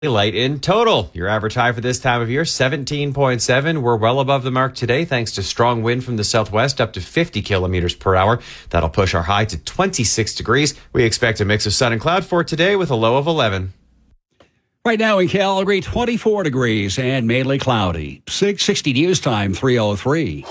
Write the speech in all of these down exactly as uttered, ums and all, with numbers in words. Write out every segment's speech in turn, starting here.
Light in total. Your average high for this time of year, seventeen point seven. We're well above the mark today thanks to strong wind from the southwest up to fifty kilometers per hour. That'll push our high to twenty-six degrees. We expect a mix of sun and cloud for today with a low of eleven. Right now in Calgary, twenty-four degrees and mainly cloudy. six sixty news time, three oh three.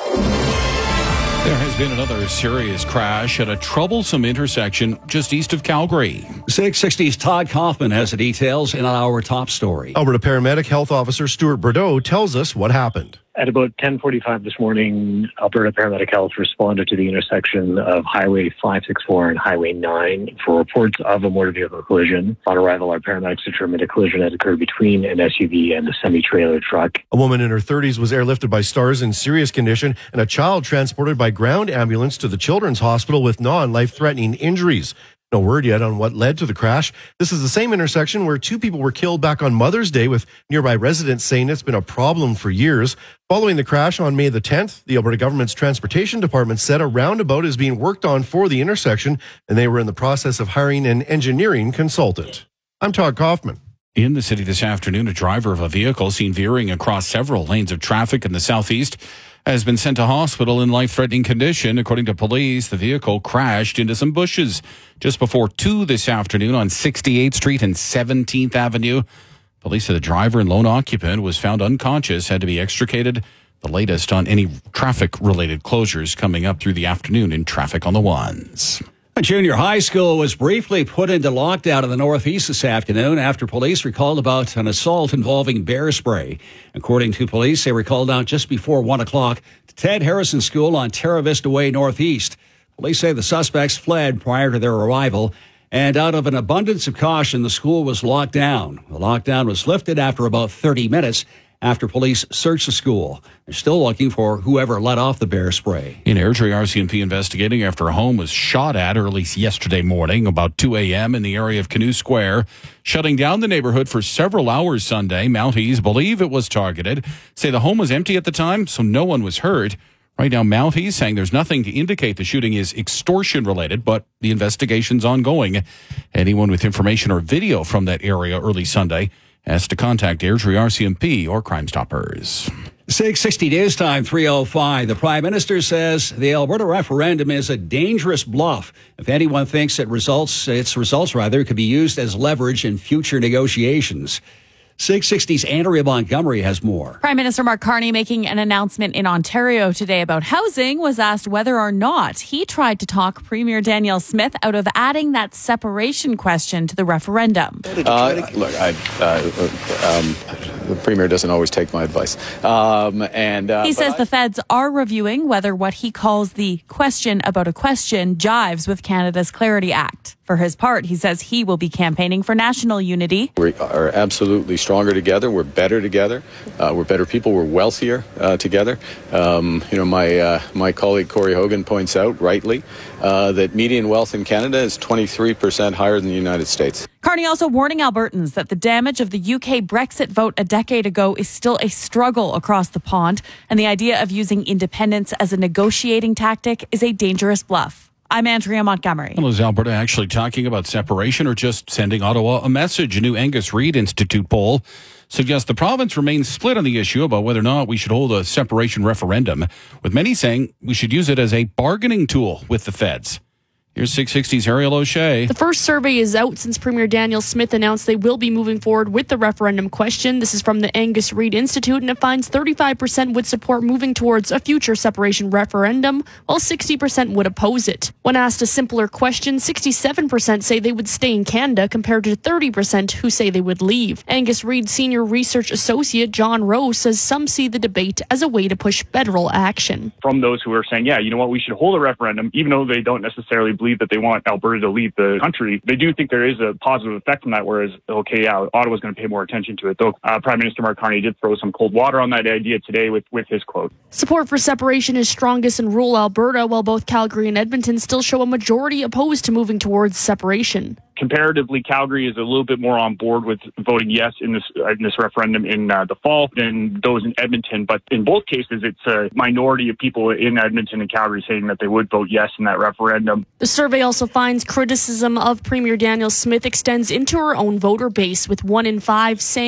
There has been another serious crash at a troublesome intersection just east of Calgary. six sixty's Todd Kaufman has the details in our top story. Alberta Paramedic Health Officer Stuart Bordeaux tells us what happened. At about ten forty-five this morning, Alberta Paramedic Health responded to the intersection of Highway five sixty-four and Highway nine for reports of a motor vehicle collision. On arrival, our paramedics determined a collision had occurred between an S U V and a semi-trailer truck. A woman in her thirties was airlifted by STARS in serious condition, and a child transported by ground ambulance to the Children's Hospital with non-life-threatening injuries. No word yet on what led to the crash. This is the same intersection where two people were killed back on Mother's Day, with nearby residents saying it's been a problem for years. Following the crash on May the tenth, the Alberta government's Transportation Department said a roundabout is being worked on for the intersection, and they were in the process of hiring an engineering consultant. I'm Todd Kaufman. In the city this afternoon, a driver of a vehicle seen veering across several lanes of traffic in the southeast has been sent to hospital in life-threatening condition. According to police, the vehicle crashed into some bushes just before two this afternoon on sixty-eighth Street and seventeenth Avenue. Police said the driver and lone occupant was found unconscious, had to be extricated. The latest on any traffic-related closures coming up through the afternoon in Traffic on the Ones. A junior high school was briefly put into lockdown in the northeast this afternoon after police recalled about an assault involving bear spray. According to police, they were called out just before one o'clock to Ted Harrison School on Terra Vista Way Northeast. Police say the suspects fled prior to their arrival, and out of an abundance of caution, the school was locked down. The lockdown was lifted after about thirty minutes after police searched the school. They're still looking for whoever let off the bear spray. In Airdrie, R C M P investigating after a home was shot at early yesterday morning, about two a.m. in the area of Canoe Square, shutting down the neighborhood for several hours Sunday. Mounties believe it was targeted, say the home was empty at the time, so no one was hurt. Right now, Mounties saying there's nothing to indicate the shooting is extortion-related, but the investigation's ongoing. Anyone with information or video from that area early Sunday has to contact Airdrie R C M P or Crime Stoppers. six sixty news time, three oh five. The Prime Minister says the Alberta referendum is a dangerous bluff. If anyone thinks it results, its results rather, could be used as leverage in future negotiations. six sixty's Andrea Montgomery has more. Prime Minister Mark Carney making an announcement in Ontario today about housing was asked whether or not he tried to talk Premier Danielle Smith out of adding that separation question to the referendum. Uh, look, I, uh, um, the Premier doesn't always take my advice. Um, and uh, He says I, the feds are reviewing whether what he calls the question about a question jives with Canada's Clarity Act. For his part, he says he will be campaigning for national unity. We are absolutely stronger together. We're better together. Uh, we're better people. We're wealthier uh, together. Um, you know, my uh, my colleague Corey Hogan points out rightly uh, that median wealth in Canada is twenty-three percent higher than the United States. Carney also warning Albertans that the damage of the U K Brexit vote a decade ago is still a struggle across the pond, and the idea of using independence as a negotiating tactic is a dangerous bluff. I'm Andrea Montgomery. Well, is Alberta actually talking about separation or just sending Ottawa a message? A new Angus Reid Institute poll suggests the province remains split on the issue about whether or not we should hold a separation referendum, with many saying we should use it as a bargaining tool with the feds. Here's six sixty's Ariel O'Shea. The first survey is out since Premier Danielle Smith announced they will be moving forward with the referendum question. This is from the Angus Reid Institute, and it finds thirty-five percent would support moving towards a future separation referendum, while sixty percent would oppose it. When asked a simpler question, sixty-seven percent say they would stay in Canada compared to thirty percent who say they would leave. Angus Reid Senior Research Associate John Rowe says some see the debate as a way to push federal action. From those who are saying, yeah, you know what, we should hold a referendum, even though they don't necessarily believe that they want Alberta to leave the country, they do think there is a positive effect from that, whereas, okay, yeah, Ottawa's going to pay more attention to it. Though uh, Prime Minister Mark Carney did throw some cold water on that idea today with, with his quote. Support for separation is strongest in rural Alberta, while both Calgary and Edmonton still show a majority opposed to moving towards separation. comparatively, Calgary is a little bit more on board with voting yes in this uh, in this referendum in uh, the fall than those in Edmonton. But in both cases, it's a minority of people in Edmonton and Calgary saying that they would vote yes in that referendum. The survey also finds criticism of Premier Danielle Smith extends into her own voter base, with one in five saying